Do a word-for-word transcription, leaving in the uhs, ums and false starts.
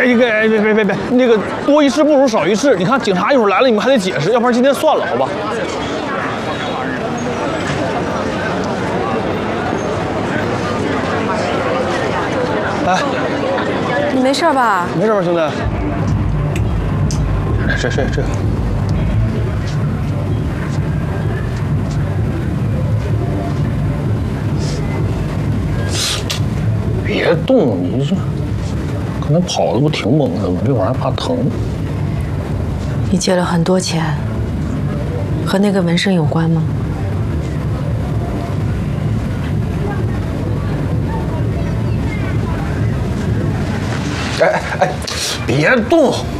这个哎别别别别，那个多一事不如少一事。你看警察一会儿来了，你们还得解释，要不然今天算了，好吧？来， 你没事吧？ 没事吧，兄弟？这这这个。别动，你这刚才跑的不挺猛的吗？这玩意儿怕疼。 你借了很多钱，和那个纹身有关吗？ 哎哎，别动！